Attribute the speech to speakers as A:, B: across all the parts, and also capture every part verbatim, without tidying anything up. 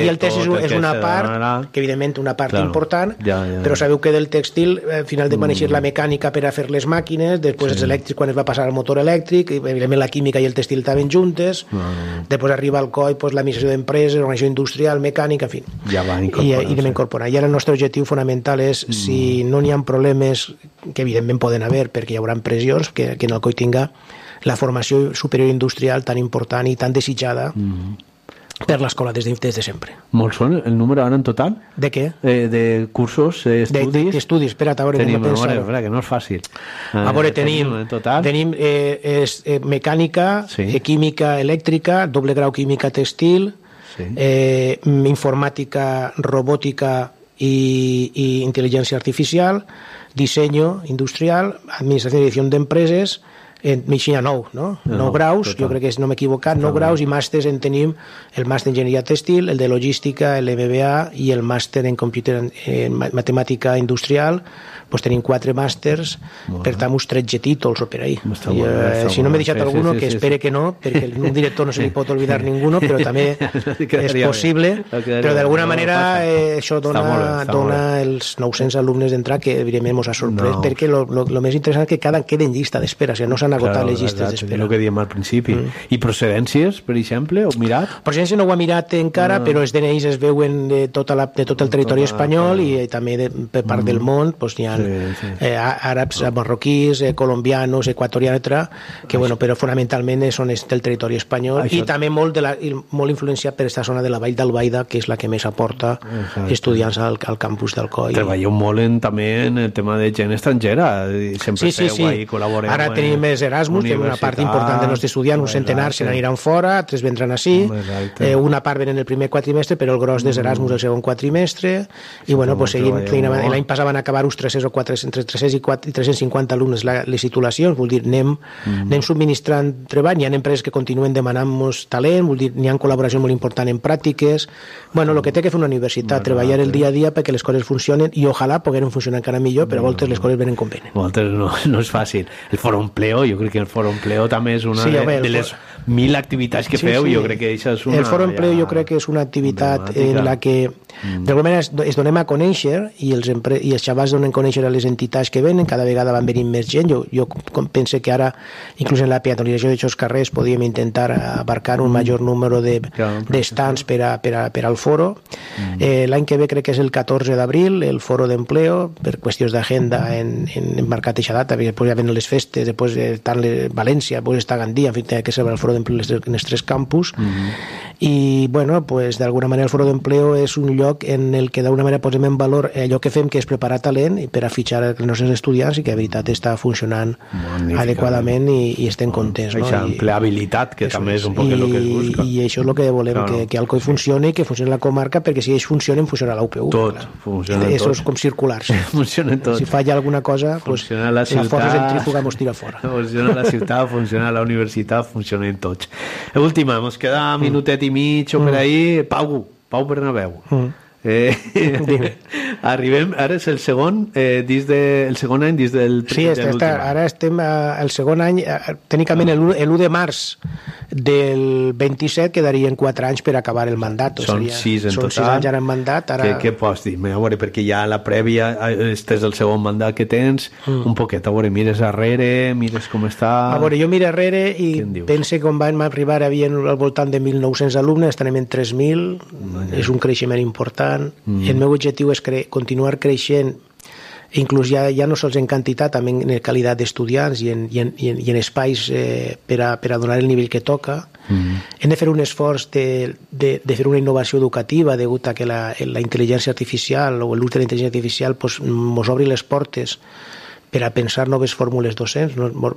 A: I el tèxtil és, és una part, que evidentment una part claro, important, ja, ja. però sabeu que del tèxtil al final de maneixer mm. la mecànica per a fer les màquines, després sí. els elèctrics quan es va passar al motor elèctric, evidentment la química i el tèxtil estaven juntes, mm. després arriba al C O I, pues, l'administració d'empreses, l'organització industrial, mecànica, en fi.
B: Ja va
A: I, i anem incorporant. I ara el nostre objectiu fonamental és, mm. si no n'hi ha problemes, que evidentment poden haver, perquè hi haurà pressions, que, que en el C O I tinga la formació superior industrial tan important i tan desitjada mm. per l'escola des de, des de sempre.
B: Molts són el número ara en total?
A: De què?
B: Eh, de cursos, eh, estudis?
A: D'estudis, espera't, a veure,
B: tenim,
A: anem a pensar.
B: A veure, que no és fàcil.
A: A veure, tenim,
B: tenim, total?
A: tenim eh, és, eh, mecànica, sí. eh, química elèctrica, doble grau química textil, sí. eh, informàtica, robòtica i, i intel·ligència artificial, disseny industrial, administració i direcció d'empreses, en medicina nou, no? No, nou graus, total. Jo crec que no m'he equivocat, nou graus i màsters en tenim el màster d'enginyeria tèxtil, el de logística, l'M B A i el màster en computer en matemàtica industrial, doncs tenim quatre màsters, per tant uns tretze títols o per ahí. I, eh, si no m'he deixat sí, alguno, sí, sí, que espere sí. que no, perquè un director no se li pot oblidar ninguno, però també és possible, però d'alguna manera eh, això dona, molt, dona els nou-cents alumnes d'entrar, que evidentment ens ha sorprès, no. perquè el més interessant és que cada queden llista d'espera, o sigui, no s'han agotat claro, les llistes d'espera.
B: És el que diem al principi. Mm. I procedències, per exemple, heu mirat?
A: Procedències no ho ha mirat encara, no. però els D N Is es veuen de, tota la, de tot el territori tota, espanyol claro. i també de, per part mm. del món, doncs hi ha sí, sí. Eh, àrabs, marroquís, eh, colombians, equatorians, que bueno, però fonamentalment són del territori espanyol. Això... i també molt, de la, molt influenciat per aquesta zona de la Vall d'Albaida, que és la que més aporta exacte. Estudiants al, al campus del C O I.
B: Treballeu molt en, també en el tema de gent estrangera, sempre
A: sí, sí, sí.
B: ahí col·laboreu.
A: Ara tenim més Erasmus, que una part important dels nostres estudiants, un centenar se n'aniran fora, tres vendran així, eh, una part venen el primer quatrimestre, però el gros dels Erasmus el segon quatrimestre, i bueno, pues seguint, l'any passat van acabar uns tres-cents o quatre-cents, entre tres-cents i tres-cents cinquanta alumnes les titulacions, vol dir, anem, mm. anem subministrant treball, hi ha empreses que continuen demanant-nos talent, vol dir, n'hi ha col·laboració molt important en pràctiques, bueno, el que té que fer una universitat, treballar el dia a dia perquè les coses funcionen, i ojalà pogueren funcionar encara millor, però a voltes les coses venen com venen.
B: A voltes no, no és fàcil. El Foro Empleo, jo crec que el Foro Empleo també és una sí, de, de les mil activitats que sí, feu, sí. jo crec que això és una...
A: El Foro Empleo jo crec que és una activitat en la que mm. d'alguna manera es, es donem a conèixer i els, empre... i els xavals donen a conèixer a les entitats que venen, cada vegada van venint més gent, jo, jo penso que ara inclús en la peatonalització d'aquests carrers podríem intentar abarcar un major número de, de stands per, a, per, a, per al foro. Mm. Eh, l'any que ve crec que és el catorze d'abril, el Foro d'Empleo, per qüestions d'agenda en, en, en marcat aquesta data, perquè després ja venen les festes, després està València, després està Gandia, en fi, té que ser el Foro d'Empleo en els tres campus, mm. i bueno, pues d'alguna manera el Foro d'Empleo és un lloc en el que d'alguna manera posem en valor allò que fem, que és preparar talent i per a fitxar els nostres estudiants, i que de veritat està funcionant adequadament i, i estem contents. No?
B: Aquesta empleabilitat, que també és un poc el que es busca.
A: I això és el que volem, claro. que, que el C O I funcioni, que funcioni la comarca, perquè si ells funcionen, funciona l'U P U.
B: Tot, funciona tot.
A: Això és com circular. Sí.
B: Funciona tot.
A: Si falla alguna cosa, pues,
B: la,
A: la força centrífuga mos tira fora.
B: Funciona la ciutat, funciona la universitat, funcionen tots. Última, mos queda un minutet i mig o per ahí. Pau, Pau Bernabéu. Mm. Eh, arribem, ara és el segon eh, dins de, el segon any dins del
A: sí, està, està, ara estem al segon any, tècnicament l'u de març del vint-i-set quedarien quatre anys per acabar el mandat.
B: Són
A: seria,
B: sis en
A: són
B: total.
A: Sis anys ara en mandat. Ara...
B: Què, què pots dir? A veure, perquè ja la prèvia, este és el segon mandat que tens, mm. un poquet, a veure, mires arrere, mires com està...
A: A veure, jo miro arrere i pense que quan vam arribar havia al voltant de mil nou-cents alumnes, estarem en tres mil, mm. és un creixement important. Mm. El meu objectiu és cre- continuar creixent, inclús ja, ja no sols en quantitat, també en qualitat d'estudiants i en, i en, i en, i en espais eh, per, a, per a donar el nivell que toca. Mm. Hem de fer un esforç de, de, de fer una innovació educativa degut a que la, la intel·ligència artificial o l'ús de la intel·ligència artificial pues, mos obri les portes per a pensar noves fórmules docents.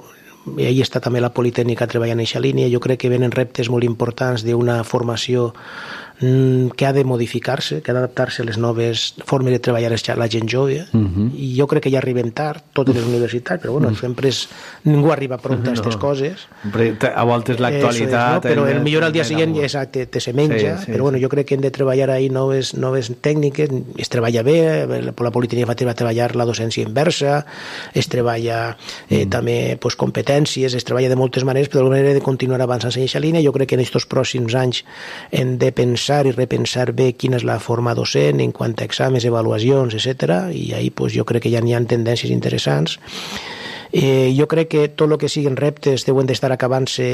A: I ahí està també la Politècnica treballant en aquesta línia. Jo crec que venen reptes molt importants d'una formació que ha de modificar-se, que ha d'adaptar-se a les noves formes de treballar la gent jove, uh-huh. i jo crec que ja arribem tard, totes les universitats, però bueno, uh-huh. sempre és, ningú arriba pront a aquestes no. coses.
B: A voltes l'actualitat...
A: És, no? Però el millor al dia següent exacte, te se menja, sí, sí, però bueno, jo crec que hem de treballar ahí noves, noves tècniques, es treballa bé, la Politècnica va treballar la docència inversa, es treballa eh, mm. també pues, competències, es treballa de moltes maneres, però d'alguna manera de continuar avançant en aquesta línia. Jo crec que en aquests pròxims anys hem de pensar pensar i repensar bé quina és la forma docent en quant a exàmens, avaluacions, etcètera. I ahí pues, jo crec que ja n'hi ha tendències interessants. Eh, jo crec que tot el que siguin reptes deuen d'estar acabant-se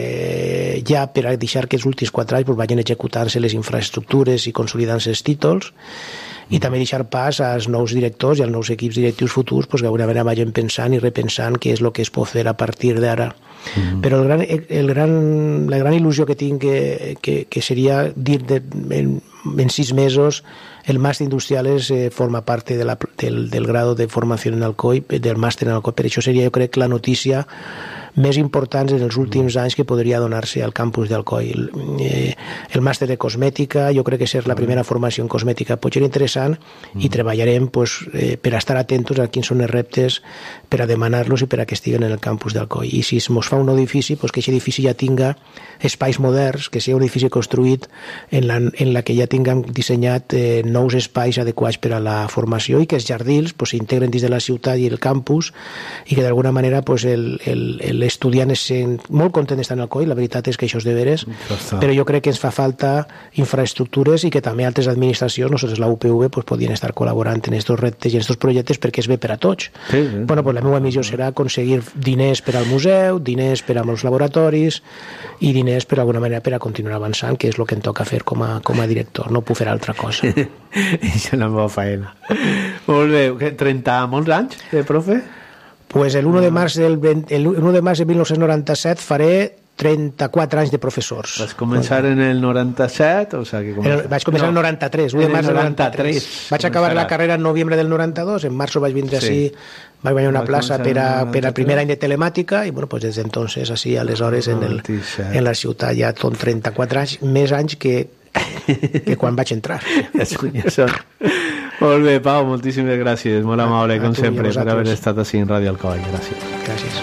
A: ja per a deixar que els últims quatre anys pues, vagin executant-se les infraestructures i consolidant-se els títols, i també deixar pas als nous directors i als nous equips directius futurs pues, que d'alguna manera vagin pensant i repensant què és el que es pot fer a partir d'ara. Mm-hmm. Però el gran, el gran, la gran il·lusió que tinc que, que, que seria dir de, en, en sis mesos el màster industriales eh, forma part de la, del, del grado de formació en Alcoi, del màster en Alcoi. Per això seria, jo crec, la notícia més importants en els últims anys que podria donar-se al campus d'Alcoi. El, eh, el màster de cosmètica, jo crec que ser la primera formació en cosmètica pot ser interessant i treballarem pues, eh, per estar atentos a quins són els reptes per a demanar-los i per a que estiguen en el campus d'Alcoi. I si es mos fa un edifici, pues, que aquest edifici ja tinga espais moderns, que sigui un edifici construït en la, en la que ja tinguem dissenyat eh, nous espais adequats per a la formació i que els jardins pues, s'integren dins de la ciutat i el campus i que d'alguna manera pues, el, el, el l'estudiant és molt content d'estar en Alcoi, la veritat és que això és de veres, però jo crec que ens fa falta infraestructures i que també altres administracions, nosaltres la U P V, pues, podien estar col·laborant en aquests reptes i en aquests projectes perquè és bé per a tots. Sí, sí. Bueno, pues la meva missió serà aconseguir diners per al museu, diners per a molts laboratoris i diners per alguna manera per a continuar avançant, que és el que em toca fer com a, com a director, no puc fer altra cosa.
B: Això és la meva feina. Molt bé, trenta molts anys de profe?
A: Pues el u de març del el u de març de mil nou-cents noranta-set faré trenta-quatre anys de professors.
B: Vas començar en el noranta-set? O sigui que comença...
A: el, vaig començar no, en el noranta-tres, u de març del noranta-tres. Vaig acabar la carrera en novembre del noranta-dos, en març vaig vindre sí. Així, vaig guanyar una plaça per a, per al primer any de telemàtica i bueno, pues des d'entonces, així, aleshores, en, el, en la ciutat ja són trenta-quatre anys, més anys que, que quan vaig entrar.
B: Ja són, ja són. Molt bé, Pau, moltíssimes gràcies, molt amable, com sempre, per haver estat així en Ràdio Alcoi. Gràcies.
A: Gràcies.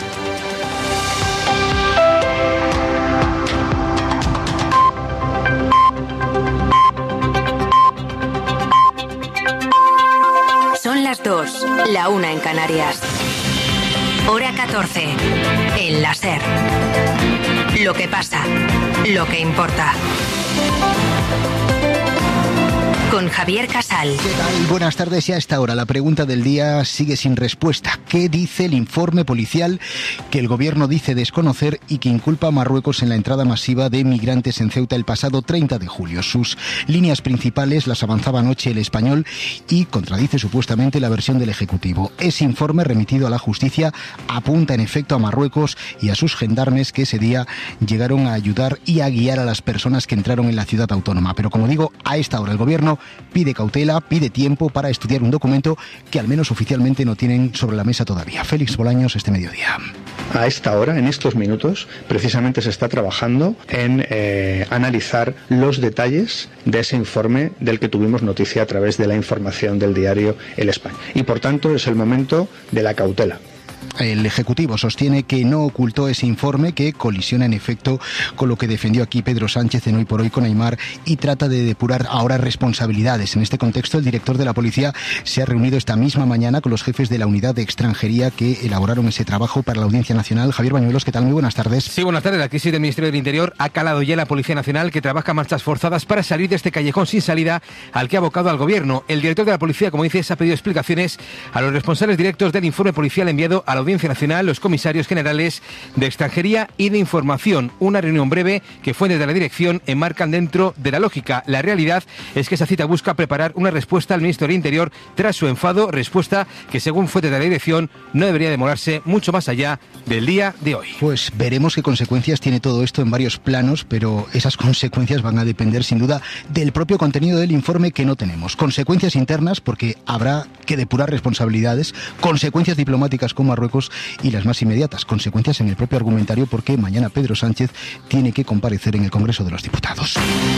C: Son las dos, la una en Canarias. Hora catorce, en la SER. Lo que pasa, lo que importa. Con Javier Casal.
D: ¿Qué tal? Buenas tardes. Y a esta hora la pregunta del día sigue sin respuesta. ¿Qué dice el informe policial que el gobierno dice desconocer y que inculpa a Marruecos en la entrada masiva de migrantes en Ceuta el pasado treinta de julio? Sus líneas principales las avanzaba anoche El Español y contradice supuestamente la versión del Ejecutivo. Ese informe remitido a la justicia apunta en efecto a Marruecos y a sus gendarmes que ese día llegaron a ayudar y a guiar a las personas que entraron en la ciudad autónoma. Pero como digo, a esta hora el gobierno pide cautela, pide tiempo para estudiar un documento que al menos oficialmente no tienen sobre la mesa todavía. Félix Bolaños, este mediodía.
E: A esta hora, en estos minutos, precisamente se está trabajando en eh, analizar los detalles de ese informe del que tuvimos noticia a través de la información del diario El Español. Y por tanto es el momento de la cautela.
D: El Ejecutivo sostiene que no ocultó ese informe, que colisiona en efecto con lo que defendió aquí Pedro Sánchez en Hoy por Hoy con Aimar y trata de depurar ahora responsabilidades. En este contexto, el director de la policía se ha reunido esta misma mañana con los jefes de la unidad de extranjería que elaboraron ese trabajo para la Audiencia Nacional. Javier Bañuelos, ¿qué tal? Muy buenas tardes.
F: Sí, buenas tardes. La crisis del Ministerio del Interior ha calado ya en la Policía Nacional, que trabaja marchas forzadas para salir de este callejón sin salida al que ha abocado al gobierno. El director de la policía, como dices, ha pedido explicaciones a los responsables directos del informe policial enviado a la Audiencia Nacional, los comisarios generales de Extranjería y de Información. Una reunión breve que fuentes de la dirección enmarcan dentro de la lógica. La realidad es que esa cita busca preparar una respuesta al ministro del Interior tras su enfado, respuesta que según fuentes de la dirección no debería demorarse mucho más allá del día de hoy.
D: Pues veremos qué consecuencias tiene todo esto en varios planos, pero esas consecuencias van a depender sin duda del propio contenido del informe, que no tenemos. Consecuencias internas, porque habrá que depurar responsabilidades, consecuencias diplomáticas con Marruecos y las más inmediatas, consecuencias en el propio argumentario, porque mañana Pedro Sánchez tiene que comparecer en el Congreso de los Diputados.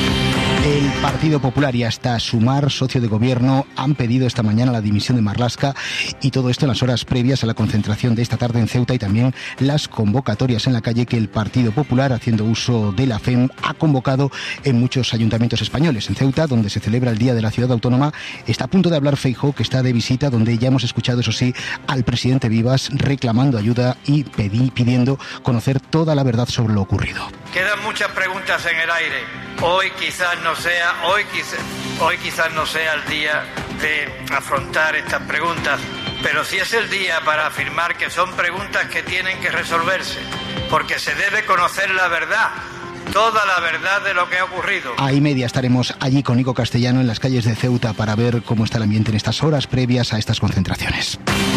D: El Partido Popular y hasta Sumar, socio de gobierno, han pedido esta mañana la dimisión de Marlaska, y todo esto en las horas previas a la concentración de esta tarde en Ceuta y también las convocatorias en la calle que el Partido Popular, haciendo uso de la F E M, ha convocado en muchos ayuntamientos españoles. En Ceuta, donde se celebra el Día de la Ciudad Autónoma, está a punto de hablar Feijóo, que está de visita, donde ya hemos escuchado, eso sí, al presidente Vivas reclamando ayuda y pedí, pidiendo conocer toda la verdad sobre lo ocurrido.
G: Quedan muchas preguntas en el aire. Hoy quizás no sea, hoy quizás, hoy quizás no sea el día de afrontar estas preguntas, pero sí es el día para afirmar que son preguntas que tienen que resolverse, porque se debe conocer la verdad, toda la verdad de lo que ha ocurrido.
D: A y media estaremos allí con Nico Castellano en las calles de Ceuta para ver cómo está el ambiente en estas horas previas a estas concentraciones.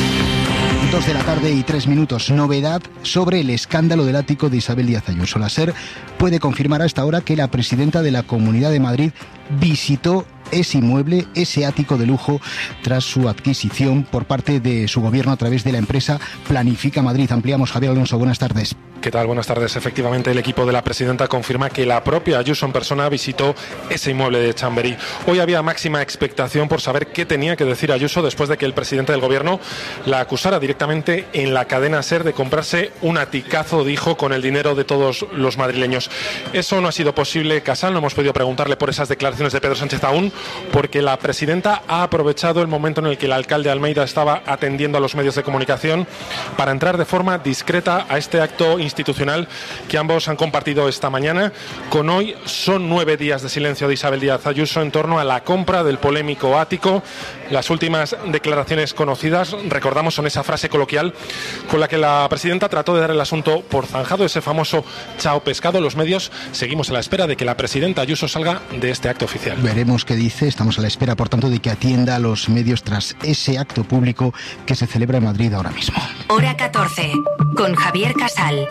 D: Dos de la tarde y tres minutos. Novedad sobre el escándalo del ático de Isabel Díaz Ayuso. La SER puede confirmar a esta hora que la presidenta de la Comunidad de Madrid visitó ese inmueble, ese ático de lujo, tras su adquisición por parte de su gobierno a través de la empresa Planifica Madrid. Ampliamos, Javier Alonso, buenas tardes.
H: ¿Qué tal? Buenas tardes. Efectivamente, el equipo de la presidenta confirma que la propia Ayuso en persona visitó ese inmueble de Chamberí. Hoy había máxima expectación por saber qué tenía que decir Ayuso después de que el presidente del gobierno la acusara directamente en la cadena SER de comprarse un aticazo, dijo, con el dinero de todos los madrileños. Eso no ha sido posible, Casal. No hemos podido preguntarle por esas declaraciones de Pedro Sánchez aún, porque la presidenta ha aprovechado el momento en el que el alcalde Almeida estaba atendiendo a los medios de comunicación para entrar de forma discreta a este acto institucional que ambos han compartido esta mañana. Con hoy son nueve días de silencio de Isabel Díaz Ayuso en torno a la compra del polémico ático. Las últimas declaraciones conocidas, recordamos, son esa frase coloquial con la que la presidenta trató de dar el asunto por zanjado, ese famoso chao pescado. Los medios seguimos a la espera de que la presidenta Ayuso salga de este acto oficial.
D: Veremos qué dice. Estamos a la espera, por tanto, de que atienda a los medios tras ese acto público que se celebra en Madrid ahora mismo.
C: Hora catorce, con Javier Casal.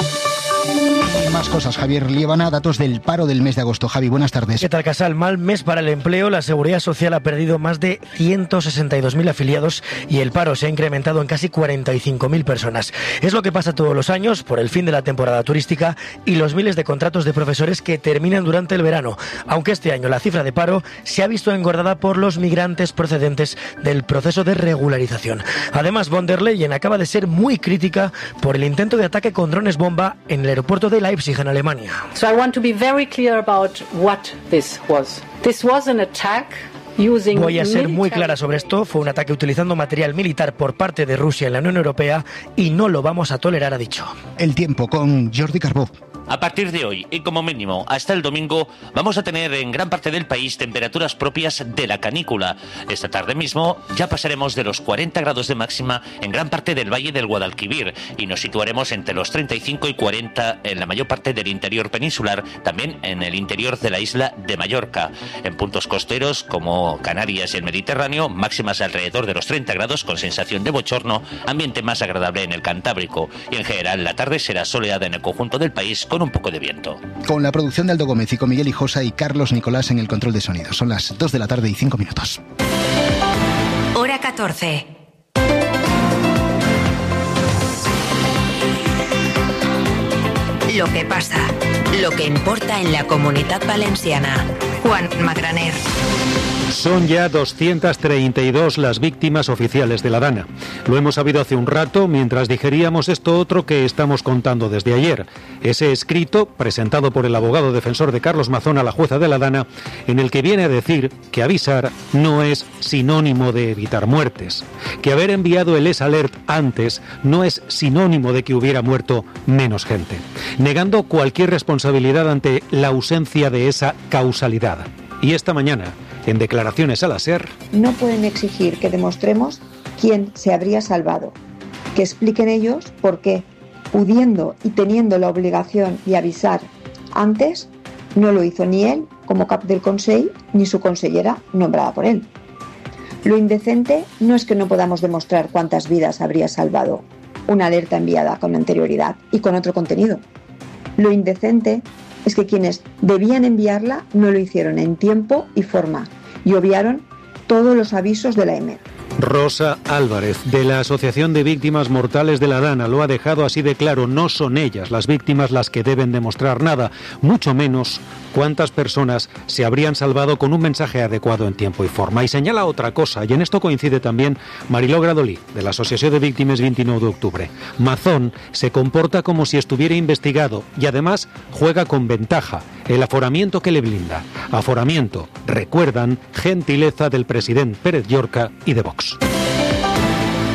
D: Y más cosas, Javier Liébana, datos del paro del mes de agosto. Javi, buenas tardes.
A: ¿Qué tal, Casal? Mal mes para el empleo. La Seguridad Social ha perdido más de ciento sesenta y dos mil afiliados y el paro se ha incrementado en casi cuarenta y cinco mil personas. Es lo que pasa todos los años por el fin de la temporada turística y los miles de contratos de profesores que terminan durante el verano, aunque este año la cifra de paro se ha visto engordada por los migrantes procedentes del proceso de regularización. Además, von der Leyen acaba de ser muy crítica por el intento de ataque con drones bomba en el aeropuerto de Leipzig, en Alemania.
I: So I want to be very clear about what this was. This was an attack.
A: Voy a ser muy clara sobre esto. Fue un ataque utilizando material militar por parte de Rusia en la Unión Europea y no lo vamos a tolerar, ha dicho.
D: El tiempo con Jordi Carbó.
J: A partir de hoy, y como mínimo hasta el domingo, vamos a tener en gran parte del país temperaturas propias de la canícula. Esta tarde mismo ya pasaremos de los cuarenta grados de máxima en gran parte del Valle del Guadalquivir y nos situaremos entre los treinta y cinco y cuarenta en la mayor parte del interior peninsular, también en el interior de la isla de Mallorca. En puntos costeros como Canarias y el Mediterráneo, máximas alrededor de los treinta grados con sensación de bochorno, ambiente más agradable en el Cantábrico. Y en general la tarde será soleada en el conjunto del país con un poco de viento.
D: Con la producción de Aldo Gómez y con Miguel Hijosa y Carlos Nicolás en el control de sonido. Son las dos de la tarde y cinco minutos.
C: Hora catorce. Lo que pasa, lo que importa en la Comunitat Valenciana. Juan Magraner.
K: Son ya doscientas treinta y dos las víctimas oficiales de la Dana. Lo hemos sabido hace un rato mientras digeríamos esto otro que estamos contando desde ayer. Ese escrito, presentado por el abogado defensor de Carlos Mazón a la jueza de la Dana, en el que viene a decir que avisar no es sinónimo de evitar muertes, que haber enviado el S-Alert antes no es sinónimo de que hubiera muerto menos gente, negando cualquier responsabilidad ante la ausencia de esa causalidad. Y esta mañana, en declaraciones a la SER...
L: No pueden exigir que demostremos quién se habría salvado, que expliquen ellos por qué, pudiendo y teniendo la obligación de avisar antes, no lo hizo ni él como cap del Consell ni su consellera nombrada por él. Lo indecente no es que no podamos demostrar cuántas vidas habría salvado una alerta enviada con anterioridad y con otro contenido. Lo indecente es que quienes debían enviarla no lo hicieron en tiempo y forma y obviaron todos los avisos de la E M E.
K: Rosa Álvarez, de la Asociación de Víctimas Mortales de la Dana, lo ha dejado así de claro. No son ellas las víctimas las que deben demostrar nada, mucho menos cuántas personas se habrían salvado con un mensaje adecuado en tiempo y forma. Y señala otra cosa, y en esto coincide también Mariló Gradolí, de la Asociación de Víctimas veintinueve de octubre. Mazón se comporta como si estuviera investigado y además juega con ventaja, el aforamiento que le blinda. Aforamiento, recuerdan, gentileza del presidente Pérez Llorca y de Vox.
C: Hora catorce.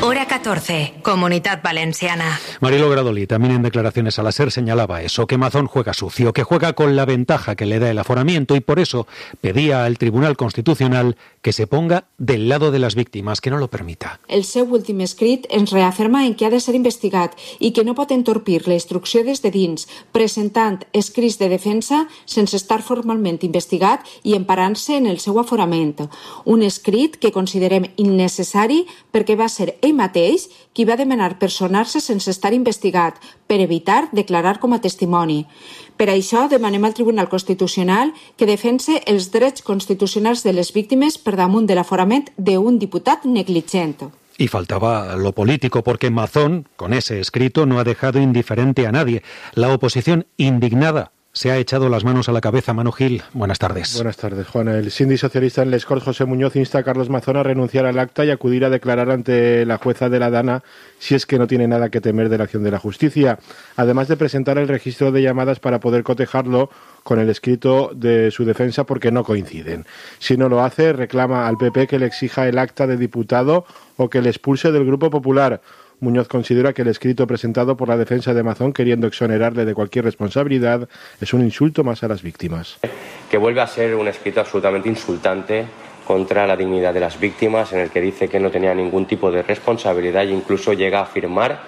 C: catorce, Comunidad Valenciana.
K: Marilo Gradoli, también en declaraciones a la SER, señalaba eso, que Mazón juega sucio, que juega con la ventaja que le da el aforamiento y por eso pedía al Tribunal Constitucional que se ponga del lado de las víctimas, que no lo permita.
M: El seu últim escrit ens reafirma en que ha de ser investigat i que no pot entorpir la instrucció des de dins, presentant escrits de defensa sense estar formalment investigat i emparant-se en el seu aforament. Un escrit que considerem innecessari perquè va ser ell mateix qui va demanar personar-se sense estar investigat per evitar declarar com a testimoni. Per això demanem al Tribunal Constitucional que defense els drets constitucionals de les víctimes per damunt de l'aforament d'un diputat negligent.
K: Y faltaba lo político, porque Mazón, con ese escrito, no ha dejado indiferente a nadie. La oposición, indignada, se ha echado las manos a la cabeza. Manu Gil, buenas tardes.
N: Buenas tardes, Juana. El síndic socialista en Les Corts, José Muñoz, insta a Carlos Mazón a renunciar al acta y acudir a declarar ante la jueza de la Dana si es que no tiene nada que temer de la acción de la justicia, además de presentar el registro de llamadas para poder cotejarlo con el escrito de su defensa porque no coinciden. Si no lo hace, reclama al P P que le exija el acta de diputado o que le expulse del Grupo Popular. Muñoz considera que el escrito presentado por la defensa de Mazón, queriendo exonerarle de cualquier responsabilidad, es un insulto más a las víctimas.
O: Que vuelve a ser un escrito absolutamente insultante contra la dignidad de las víctimas, en el que dice que no tenía ningún tipo de responsabilidad e incluso llega a afirmar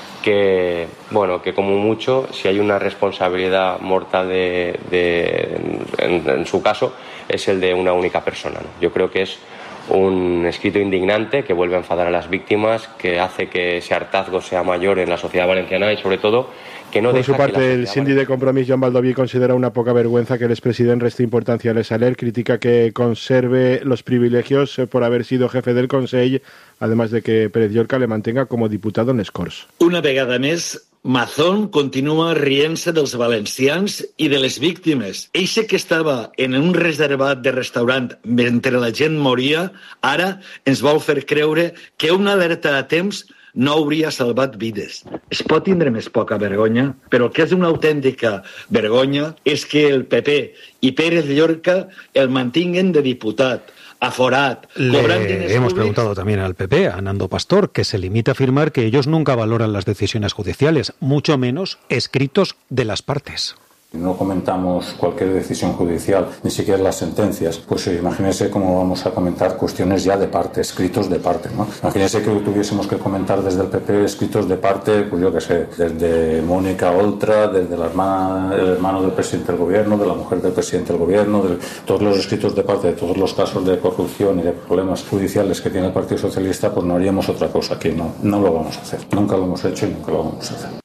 O: que, bueno, que como mucho, si hay una responsabilidad mortal de, de, en, en su caso, es el de una única persona, ¿no? Yo creo que es un escrito indignante que vuelve a enfadar a las víctimas, que hace que ese hartazgo sea mayor en la sociedad valenciana y sobre todo que no deja.
N: Por su parte, el síndic de Compromís, Joan Baldoví, considera una poca vergüenza que el expresidente reste importancia a Lesaler, critica que conserve los privilegios por haber sido jefe del Consell, además de que Pérez Llorca le mantenga como diputado en Les Corts.
P: Una vegada més, Mazón continua rient-se dels valencians i de les víctimes. Eixe que estava en un reservat de restaurant mentre la gent moria, ara ens vol fer creure que una alerta a temps no hauria salvat vides. Es pot tindre més poca vergonya, però el que és una autèntica vergonya és que el P P i Pérez Llorca el mantinguen de diputat. Aforat,
K: Le hemos preguntado también al P P, a Nando Pastor, que se limita a afirmar que ellos nunca valoran las decisiones judiciales, mucho menos escritos de las partes.
Q: No comentamos cualquier decisión judicial, ni siquiera las sentencias. Pues imagínese cómo vamos a comentar cuestiones ya de parte, escritos de parte, ¿no? Imagínese que tuviésemos que comentar desde el P P escritos de parte, pues yo qué sé, desde Mónica Oltra, desde la hermana, el hermano del presidente del gobierno, de la mujer del presidente del gobierno, de todos los escritos de parte, de todos los casos de corrupción y de problemas judiciales que tiene el Partido Socialista, pues no haríamos otra cosa, que no, no lo vamos a hacer. Nunca lo hemos hecho y nunca lo vamos a hacer.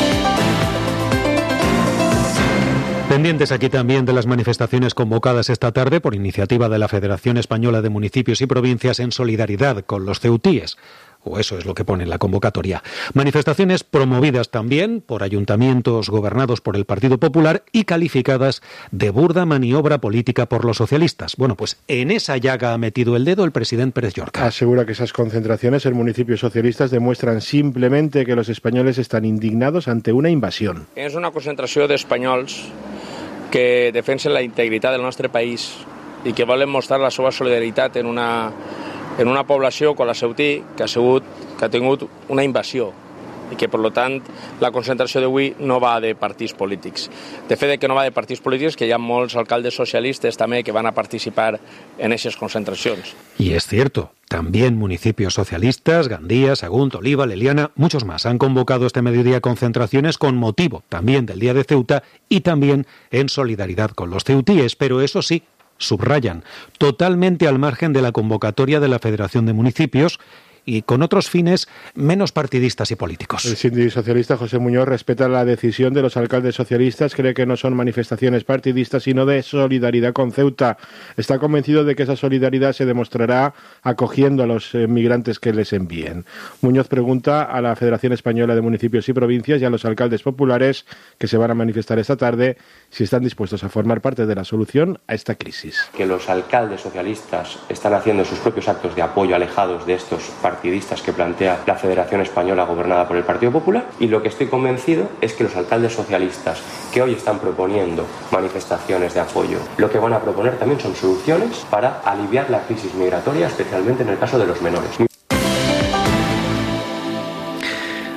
K: Pendientes aquí también de las manifestaciones convocadas esta tarde por iniciativa de la Federación Española de Municipios y Provincias en solidaridad con los ceutíes. O eso es lo que pone en la convocatoria. Manifestaciones promovidas también por ayuntamientos gobernados por el Partido Popular y calificadas de burda maniobra política por los socialistas. Bueno, pues en esa llaga ha metido el dedo el presidente Pérez Llorca.
N: Asegura que esas concentraciones en municipios socialistas demuestran simplemente que los españoles están indignados ante una invasión.
R: És una concentració d'espanyols que defensen la integritat del nostre país i que volen mostrar la seva solidaritat en una, en una població com la Ceutí que ha, sigut, que ha tingut una invasió i que, per tant, la concentració d'avui no va de partits polítics. De fet, que no va de partits polítics, que hi ha molts alcaldes socialistes també que van a participar en aquestes concentracions.
K: Y es cierto, también municipios socialistas, Gandía, Sagunt, Oliva, Leliana, muchos más han convocado este mediodía concentraciones con motivo también del Día de Ceuta y también en solidaridad con los ceutíes, pero eso sí, subrayan, totalmente al margen de la convocatoria de la Federación de Municipios y con otros fines menos partidistas y políticos.
N: El síndic socialista José Muñoz respeta la decisión de los alcaldes socialistas, cree que no son manifestaciones partidistas, sino de solidaridad con Ceuta. Está convencido de que esa solidaridad se demostrará acogiendo a los migrantes que les envíen. Muñoz pregunta a la Federación Española de Municipios y Provincias y a los alcaldes populares que se van a manifestar esta tarde si están dispuestos a formar parte de la solución a esta crisis.
O: Que los alcaldes socialistas están haciendo sus propios actos de apoyo alejados de estos partidos partidistas que plantea la Federación Española gobernada por el Partido Popular, y lo que estoy convencido es que los alcaldes socialistas que hoy están proponiendo manifestaciones de apoyo, lo que van a proponer también son soluciones para aliviar la crisis migratoria, especialmente en el caso de los menores.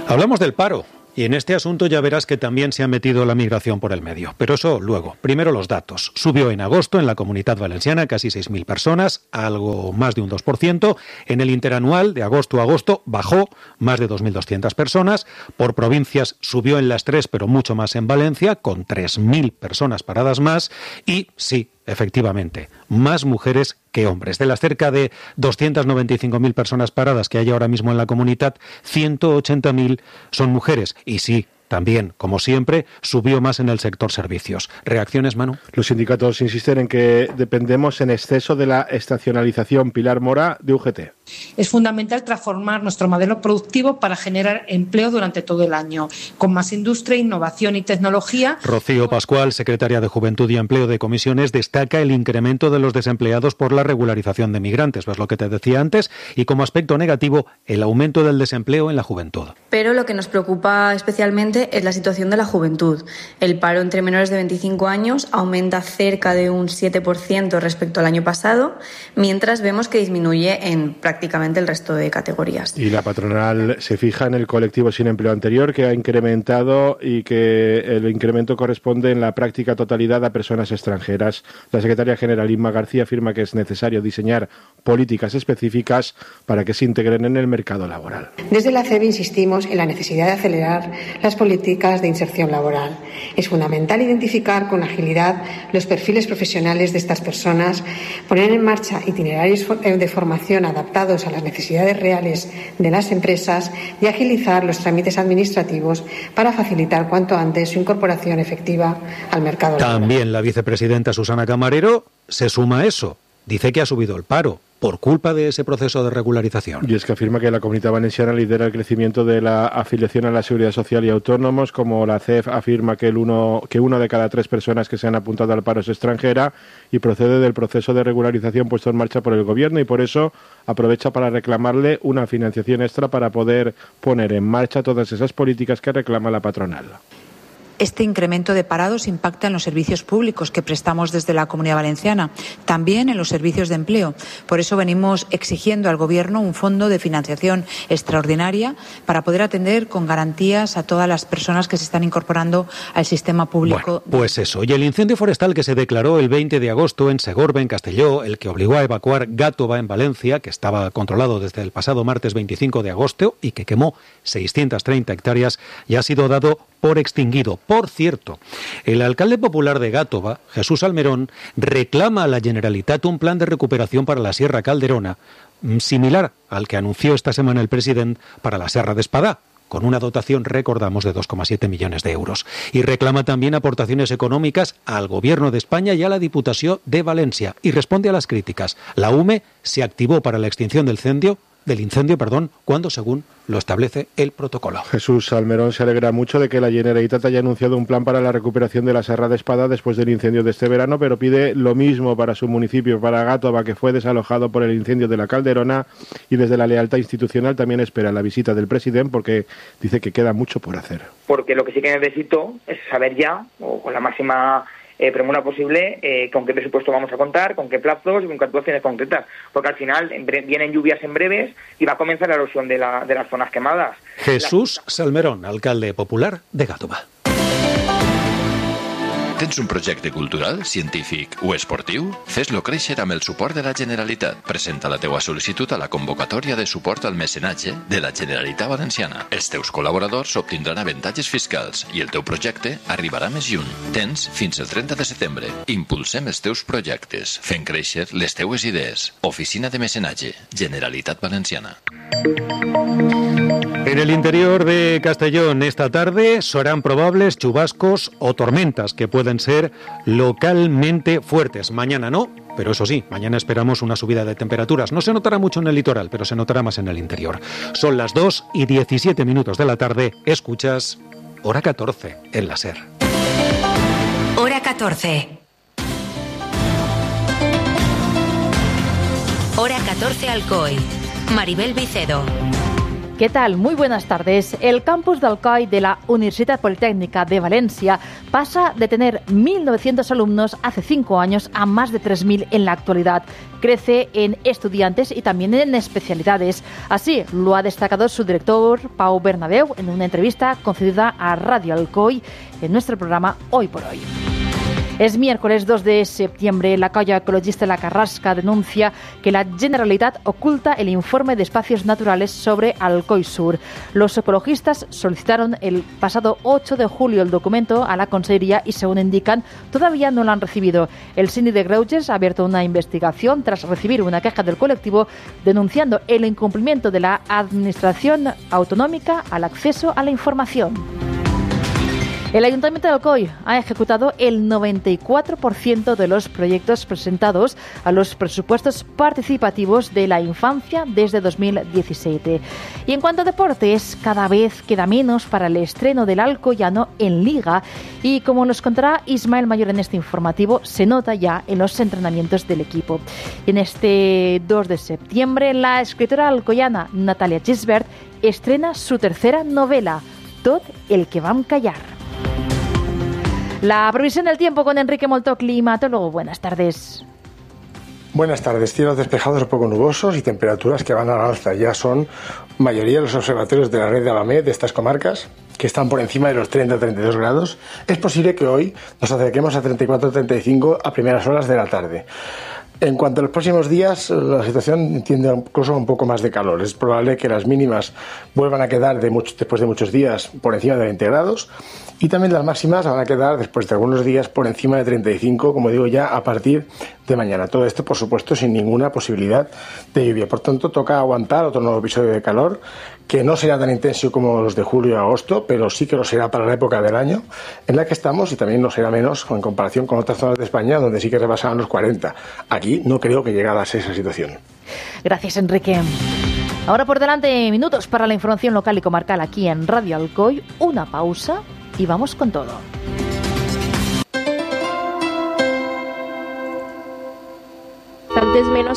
K: Hablamos del paro. Y en este asunto ya verás que también se ha metido la migración por el medio. Pero eso luego. Primero los datos. Subió en agosto en la Comunitat Valenciana casi seis mil personas, algo más de un dos por ciento. En el interanual de agosto a agosto bajó más de dos mil doscientas personas. Por provincias subió en las tres, pero mucho más en Valencia, con tres mil personas paradas más. Y sí, efectivamente, más mujeres que hombres. De las cerca de doscientas noventa y cinco mil personas paradas que hay ahora mismo en la comunidad, ciento ochenta mil son mujeres. Y sí, también, como siempre, subió más en el sector servicios. ¿Reacciones, Manu?
N: Los sindicatos insisten en que dependemos en exceso de la estacionalización. Pilar Mora, de U G T.
S: Es fundamental transformar nuestro modelo productivo para generar empleo durante todo el año, con más industria, innovación y tecnología.
K: Rocío Pascual, secretaria de Juventud y Empleo de Comisiones, destaca el incremento de los desempleados por la regularización de migrantes, pues lo que te decía antes, y como aspecto negativo, el aumento del desempleo en la juventud.
T: Pero lo que nos preocupa especialmente es la situación de la juventud. El paro entre menores de veinticinco años aumenta cerca de un siete por ciento respecto al año pasado, mientras vemos que disminuye en prácticamente el resto de categorías.
N: Y la patronal se fija en el colectivo sin empleo anterior, que ha incrementado y que el incremento corresponde en la práctica totalidad a personas extranjeras. La secretaria general Inma García afirma que es necesario diseñar políticas específicas para que se integren en el mercado laboral.
U: Desde la C E B insistimos en la necesidad de acelerar las políticas de inserción laboral. Es fundamental identificar con agilidad los perfiles profesionales de estas personas, poner en marcha itinerarios de formación adaptados a las necesidades reales de las empresas y agilizar los trámites administrativos para facilitar cuanto antes su incorporación efectiva al mercado laboral.
K: También la vicepresidenta Susana Camarero se suma a eso. Dice que ha subido el paro por culpa de ese proceso de regularización.
N: Y es que afirma que la Comunidad Valenciana lidera el crecimiento de la afiliación a la Seguridad Social y autónomos, como la C E F afirma que el uno que una de cada tres personas que se han apuntado al paro es extranjera y procede del proceso de regularización puesto en marcha por el Gobierno, y por eso aprovecha para reclamarle una financiación extra para poder poner en marcha todas esas políticas que reclama la patronal.
V: Este incremento de parados impacta en los servicios públicos que prestamos desde la Comunidad Valenciana, también en los servicios de empleo. Por eso venimos exigiendo al Gobierno un fondo de financiación extraordinaria para poder atender con garantías a todas las personas que se están incorporando al sistema público.
K: Bueno, pues eso. Y el incendio forestal que se declaró el veinte de agosto en Segorbe, en Castelló, el que obligó a evacuar Gàtova, en Valencia, que estaba controlado desde el pasado martes veinticinco de agosto y que quemó seiscientas treinta hectáreas, ya ha sido dado por extinguido. Por cierto, el alcalde popular de Gàtova, Jesús Almerón, reclama a la Generalitat un plan de recuperación para la Sierra Calderona, similar al que anunció esta semana el presidente para la Serra d'Espadà, con una dotación, recordamos, de dos coma siete millones de euros. Y reclama también aportaciones económicas al Gobierno de España y a la Diputación de Valencia. Y responde a las críticas. La U M E se activó para la extinción del incendio, del incendio, perdón, cuando según lo establece el protocolo.
N: Jesús Almerón se alegra mucho de que la Generalitat haya anunciado un plan para la recuperación de la Serra d'Espadà después del incendio de este verano, pero pide lo mismo para su municipio, para Gàtova, que fue desalojado por el incendio de la Calderona, y desde la lealtad institucional también espera la visita del presidente porque dice que queda mucho por hacer.
W: Porque lo que sí que necesito es saber ya, o con la máxima Eh, premura posible, eh, con qué presupuesto vamos a contar, con qué plazos y con qué actuaciones concretas, porque al final en bre- vienen lluvias en breves y va a comenzar la erosión de, la, de las zonas quemadas.
K: Jesús la... Salmerón, alcalde popular de Gàtova.
X: Tens un projecte cultural, científic o esportiu? Fes-lo créixer amb el suport de la Generalitat. Presenta la teua sol·licitud a la convocatòria de suport al mecenatge de la Generalitat Valenciana. Els teus col·laboradors obtindran avantatges fiscals i el teu projecte arribarà més lluny. Tens fins el trenta de setembre. Impulsem els teus projectes, fent créixer les teues idees. Oficina de Mecenatge, Generalitat Valenciana.
K: En el interior de Castellón esta tarde serán probables chubascos o tormentas que pueden ser localmente fuertes. Mañana no, pero eso sí, mañana esperamos una subida de temperaturas. No se notará mucho en el litoral, pero se notará más en el interior. Son las dos y diecisiete minutos de la tarde. Escuchas Hora catorce en la SER.
C: Hora catorce. Hora catorce Alcoy. Maribel Vicedo.
B: ¿Qué tal? Muy buenas tardes. El campus de Alcoi de la Universidad Politécnica de Valencia pasa de tener mil novecientos alumnos hace cinco años a más de tres mil en la actualidad. Crece en estudiantes y también en especialidades. Así lo ha destacado su director, Pau Bernabeu, en una entrevista concedida a Radio Alcoi en nuestro programa Hoy por Hoy. Es miércoles dos de septiembre. La Colla Ecologista La Carrasca denuncia que la Generalitat oculta el informe de espacios naturales sobre Alcoi Sur. Los ecologistas solicitaron el pasado ocho de julio el documento a la Consellería y, según indican, todavía no lo han recibido. El Síndic de Greuges ha abierto una investigación tras recibir una queja del colectivo denunciando el incumplimiento de la Administración Autonómica al acceso a la información. El Ayuntamiento de Alcoi ha ejecutado el noventa y cuatro por ciento de los proyectos presentados a los presupuestos participativos de la infancia desde dos mil diecisiete. Y en cuanto a deportes, cada vez queda menos para el estreno del alcoyano en Liga y, como nos contará Ismael Mayor en este informativo, se nota ya en los entrenamientos del equipo. Y en este dos de septiembre, la escritora alcoyana Natalia Gisbert estrena su tercera novela, Tot el que vam callar. La previsión del tiempo con Enrique Moltó, climatólogo. Buenas tardes.
E: Buenas tardes. Cielos despejados, poco nubosos y temperaturas que van a la alza. Ya son mayoría de los observatorios de la red de Abamet de estas comarcas que están por encima de los treinta a treinta y dos grados. Es posible que hoy nos acerquemos a treinta y cuatro a treinta y cinco a primeras horas de la tarde. En cuanto a los próximos días, la situación tiende incluso a un poco más de calor. Es probable que las mínimas vuelvan a quedar de mucho, después de muchos días por encima de veinte grados y también las máximas van a quedar después de algunos días por encima de treinta y cinco, como digo, ya a partir de mañana. Todo esto, por supuesto, sin ninguna posibilidad de lluvia. Por tanto, toca aguantar otro nuevo episodio de calor que no será tan intenso como los de julio y agosto, pero sí que lo será para la época del año en la que estamos y también no será menos en comparación con otras zonas de España donde sí que rebasaban los cuarenta. Aquí no creo que llegara a ser esa situación.
B: Gracias, Enrique. Ahora por delante minutos para la información local y comarcal aquí en Radio Alcoi. Una pausa y vamos con todo.
F: Antes menos...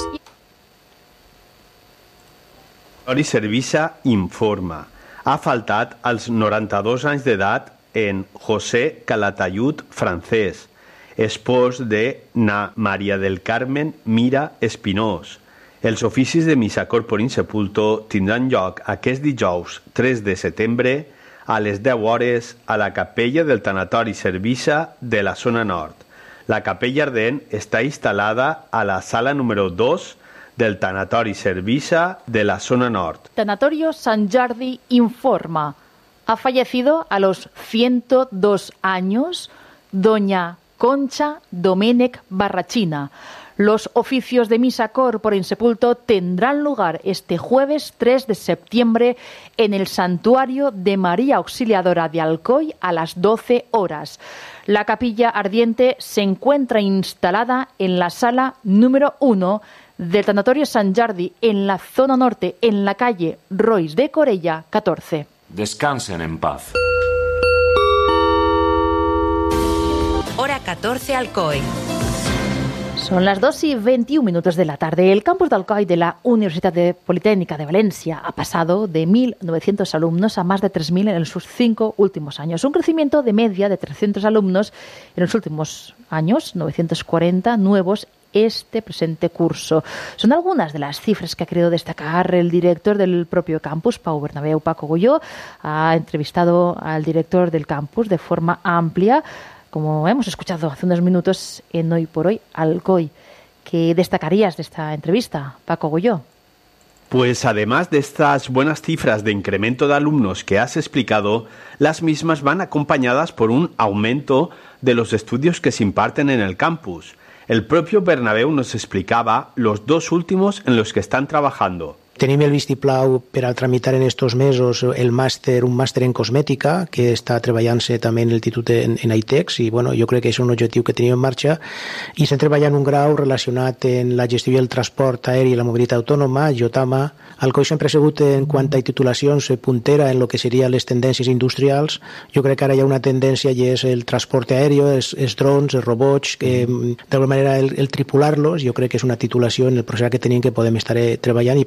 G: Laboratori Servisa informa. Ha faltat als noranta-dos anys d'edat en José Calatayud Francés, espòs de na Maria del Carmen Mira Espinós. Els oficis de missa corpore insepulto tindran lloc aquest dijous tres de setembre a les deu hores a la capella del Tanatori Servisa de la zona nord. La capella ardent està instal·lada a la sala número dos del Tanatori Servisa de la zona nord.
B: Tanatorio San Jordi informa. Ha fallecido a los ciento dos años doña Concha Domènech Barrachina. Los oficios de misa corpore insepulto tendrán lugar este jueves tres de septiembre en el Santuario de María Auxiliadora de Alcoi a las doce horas. La capilla ardiente se encuentra instalada en la sala número uno del Tanatorio San Jordi, en la zona norte, en la calle Rois de Corella catorce.
Y: Descansen en paz.
C: Hora catorce Alcoi.
B: Son las dos y veintiún minutos de la tarde. El campus de Alcoi de la Universidad de Politécnica de Valencia ha pasado de mil novecientos alumnos a más de tres mil en sus cinco últimos años. Un crecimiento de media de trescientos alumnos en los últimos años, novecientos cuarenta nuevos este presente curso. Son algunas de las cifras que ha querido destacar el director del propio campus, Pau Bernabeu. Paco Goyó ha entrevistado al director del campus de forma amplia, como hemos escuchado hace unos minutos en Hoy por Hoy Alcoi. ¿Qué destacarías de esta entrevista, Paco Goyó?
G: Pues además de estas buenas cifras de incremento de alumnos que has explicado, las mismas van acompañadas por un aumento de los estudios que se imparten en el campus. El propio Bernabeu nos explicaba los dos últimos en los que están trabajando.
A: Tenim el vistiplau per a tramitar en estos mesos el màster, un màster en cosmètica que està treballant-se també en l'Institut en, en I T E X i bueno, jo crec que és un objectiu que tenim en marxa i estem treballant un grau relacionat en la gestió del transport aeri i la mobilitat autònoma, JOTAMA. Alcoi sempre ha sigut en quant a titulacions puntera en el que serien les tendències industrials. Jo crec que ara hi ha una tendència i és el transport aeri, els, els drons, els robots, que d'alguna manera el, el tripular-los, jo crec que és una titulació en el procés que tenim que podem estar treballant i portem anys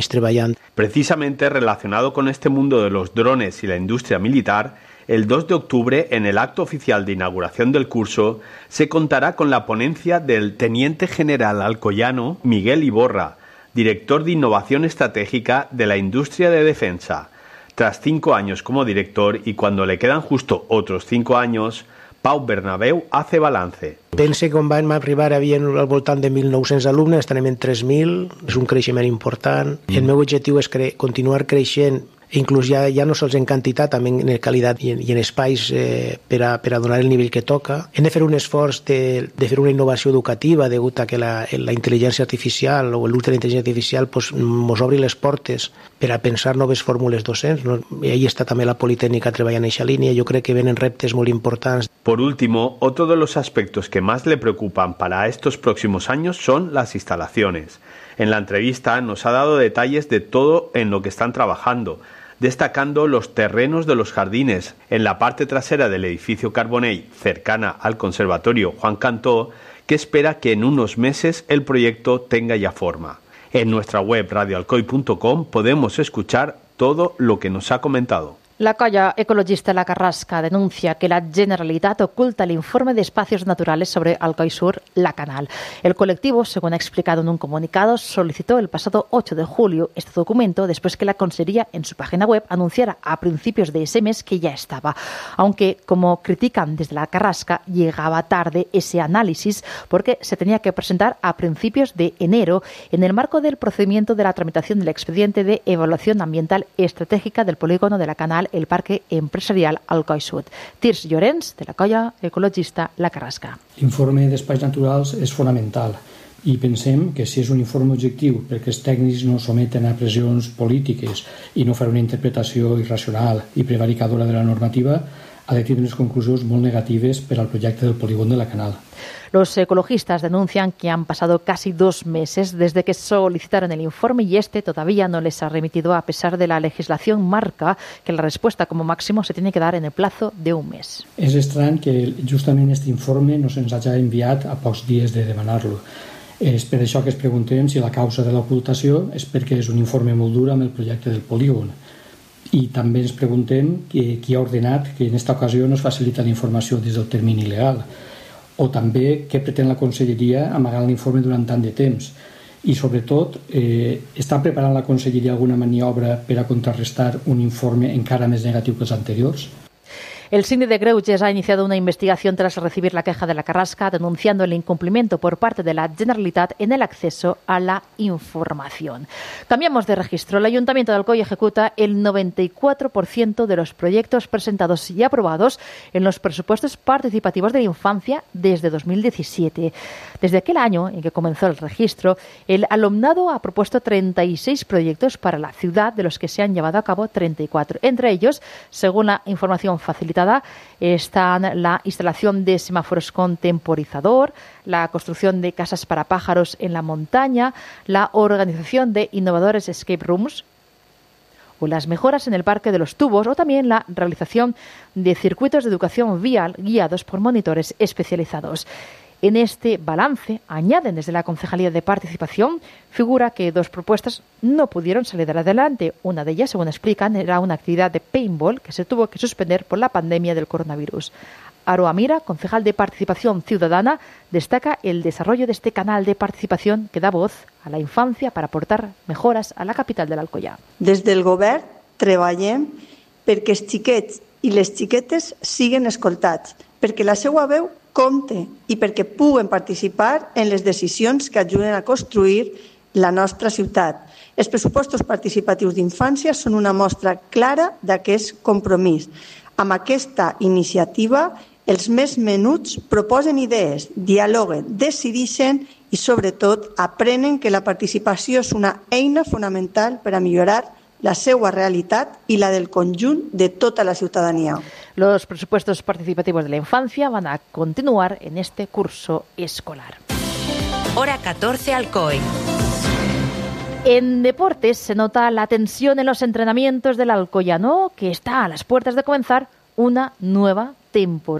A: anys treballant.
G: Precisamente relacionado con este mundo de los drones y la industria militar, el dos de octubre, en el acto oficial de inauguración del curso, se contará con la ponencia del Teniente General alcoyano Miguel Iborra, director de Innovación Estratégica de la Industria de Defensa. Tras cinco años como director y cuando le quedan justo otros cinco años, Pau Bernabéu hace balance.
A: Pense que quan vam arribar hi havia al voltant de mil nou-cents alumnes, estarem en tres mil, és un creixement important. Mm. El meu objectiu és cre continuar creixent, inclús ja, ja no sols en quantitat, també en qualitat i en, i en espais eh, per, a, per a donar el nivell que toca. Hem de fer un esforç de, de fer una innovació educativa degut a que la, la intel·ligència artificial o l'ús de la intel·ligència artificial pues, mos obri les portes per a pensar noves fórmules docents. No? I ahí està també la Politècnica treballant en aquesta línia. Jo crec que venen reptes molt importants.
G: Por último, otro de los aspectos que más le preocupan para estos próximos años son las instalaciones. En la entrevista nos ha dado detalles de todo en lo que están trabajando, destacando los terrenos de los jardines en la parte trasera del edificio Carbonell, cercana al Conservatorio Juan Cantó, que espera que en unos meses el proyecto tenga ya forma. En nuestra web radio alcoy punto com podemos escuchar todo lo que nos ha comentado.
B: La colla ecologista La Carrasca denuncia que la Generalitat oculta el informe de espacios naturales sobre Alcoi Sur, La Canal. El colectivo, según ha explicado en un comunicado, solicitó el pasado ocho de julio este documento después que la Consejería en su página web anunciara a principios de ese mes que ya estaba. Aunque, como critican desde La Carrasca, llegaba tarde ese análisis porque se tenía que presentar a principios de enero en el marco del procedimiento de la tramitación del expediente de evaluación ambiental estratégica del polígono de La Canal, el Parque Empresarial Alcoi Sud. Tirs Llorenç, de la colla ecologista La Carrasca.
D: L'informe d'espais naturals és fonamental i pensem que si és un informe objectiu perquè els tècnics no someten a pressions polítiques i no fer una interpretació irracional i prevaricadora de la normativa, ha de tindre unes conclusions molt negatives per al projecte del polígon de la Canal.
B: Los ecologistas denuncian que han pasado casi dos meses desde que solicitaron el informe y este todavía no les ha remitido, a pesar de la legislación marca que la respuesta como máximo se tiene que dar en el plazo de un mes.
D: És estrany que justament aquest informe no se'ns hagi enviat a pocs dies de demanar-lo. És per això que es preguntem si la causa de l'ocultació és perquè és un informe molt dur amb el projecte del polígon. I també ens preguntem qui ha ordenat que en aquesta ocasió no es facilita la informació des del termini legal. O també què pretén la Conselleria amagant l'informe durant tant de temps. I, sobretot, eh, està preparant la Conselleria alguna maniobra per a contrarrestar un informe encara més negatiu que els anteriors?
B: El Síndic de Greuges ha iniciado una investigación tras recibir la queja de La Carrasca denunciando el incumplimiento por parte de la Generalitat en el acceso a la información. Cambiamos de registro. El Ayuntamiento de Alcoi ejecuta el noventa y cuatro por ciento de los proyectos presentados y aprobados en los presupuestos participativos de la infancia desde dos mil diecisiete. Desde aquel año en que comenzó el registro, el alumnado ha propuesto treinta y seis proyectos para la ciudad, de los que se han llevado a cabo treinta y cuatro. Entre ellos, según la información facilitada, están la instalación de semáforos con temporizador, la construcción de casas para pájaros en la montaña, la organización de innovadores escape rooms o las mejoras en el Parque de los Tubos, o también la realización de circuitos de educación vial guiados por monitores especializados. En este balance, añaden desde la Concejalía de Participación, figura que dos propuestas no pudieron salir adelante. Una de ellas, según explican, era una actividad de paintball que se tuvo que suspender por la pandemia del coronavirus. Aroa Mira, concejal de Participación Ciudadana, destaca el desarrollo de este canal de participación que da voz a la infancia para aportar mejoras a la capital de l'Alcoià.
H: Des del govern treballem perquè els xiquets i les xiquetes siguen escoltats, perquè la seva veu compte i perquè puguen participar en les decisions que ajuden a construir la nostra ciutat. Els pressupostos participatius d'infància són una mostra clara d'aquest compromís. Amb aquesta iniciativa, els més menuts proposen idees, dialoguen, decideixen i, sobretot, aprenen que la participació és una eina fonamental per a millorar la seva realitat y la del conjunt de toda la ciudadanía.
B: Los presupuestos participativos de la infancia van a continuar en este curso escolar.
C: Hora catorce Alcoy.
B: En deportes se nota la tensión en los entrenamientos del alcoyano, que está a las puertas de comenzar una nueva temporada.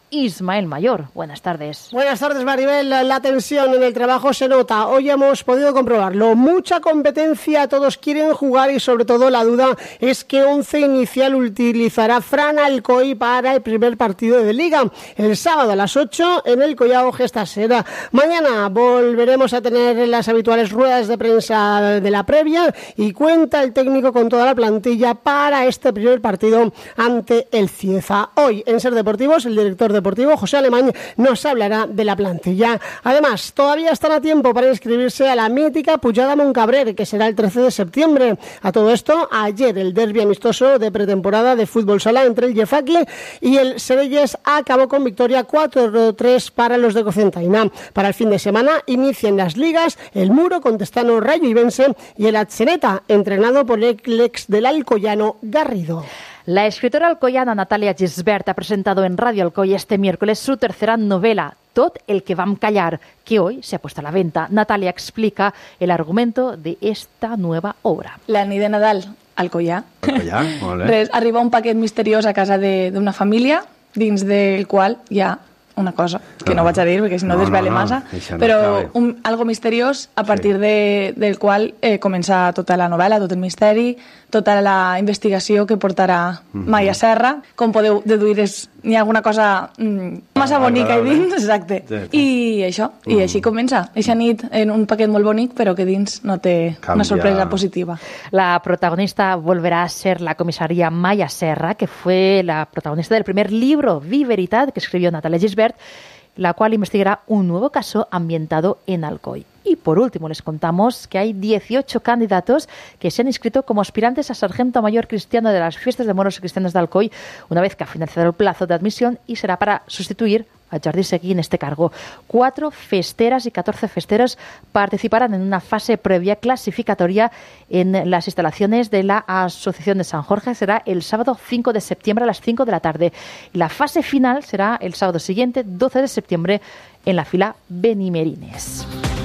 B: Ismael Mayor. Buenas tardes.
I: Buenas tardes, Maribel. La tensión en el trabajo se nota. Hoy hemos podido comprobarlo. Mucha competencia, todos quieren jugar y sobre todo la duda es qué once inicial utilizará Fran Alcoy para el primer partido de Liga. El sábado a las ocho en el Collao Gestasera. Mañana volveremos a tener las habituales ruedas de prensa de la previa y cuenta el técnico con toda la plantilla para este primer partido ante el Cieza. Hoy en Ser Deportivos el director deportivo José Alemany nos hablará de la plantilla. Además, todavía están a tiempo para inscribirse a la mítica Pujada Moncabrer, que será el trece de septiembre. A todo esto, ayer el derbi amistoso de pretemporada de fútbol sala entre el Jefaki y el Serelles acabó con victoria cuatro tres para los de Cocentaina. Para el fin de semana inician las ligas el Muro, Contestano, Rayo Ibense y el Atzeneta, entrenado por el ex del alcoyano Garrido.
B: La escritora alcoyana Natalia Gisbert ha presentado en Radio Alcoy este miércoles su tercera novela, Tot el que vam callar, que hoy se ha puesto a la venta. Natalia explica el argumento de esta nueva obra.
J: La nit de Nadal, Alcoyà.
G: Alcoyà, molt bé.
J: Res, arriba un paquet misteriós a casa d'una família, dins del qual hi ha una cosa que no vaig a dir perquè si no, no desvele no, no, massa, però un, algo misteriós a partir sí. de, del qual eh, comença tota la novel·la, tot el misteri, tota la investigació que portarà mm-hmm. Maia Serra. Com podeu deduir, és, hi ha alguna cosa mm, massa ah, bonica i dins, exacte. Sí, sí. I això, mm. i així comença. Eixa nit en un paquet molt bonic, però que dins no té Canvia. Una sorpresa positiva.
B: La protagonista volverá a ser la comisaria Maia Serra, que fue la protagonista del primer libro, Vi Veritat, que escribió Natalia Gisbert, la cual investigará un nuevo caso ambientado en Alcoy. Y por último les contamos que hay dieciocho candidatos que se han inscrito como aspirantes a sargento mayor cristiano de las fiestas de moros y cristianos de Alcoy, una vez que ha finalizado el plazo de admisión, y será para sustituir a Jordi Seguí en este cargo. Cuatro festeras y catorce festeros participarán en una fase previa clasificatoria en las instalaciones de la Asociación de San Jorge. Será el sábado cinco de septiembre a las cinco de la tarde. La fase final será el sábado siguiente, doce de septiembre, en la fila Benimerines.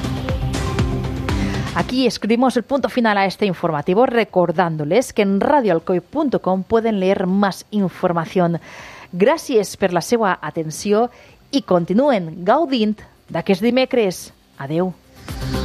B: Aquí escribimos el punto final a este informativo, recordándoles que en radio alcoy punto com pueden leer más información. Gràcies per la seva atenció i continuen gaudint d'aquest dimecres. Adeu.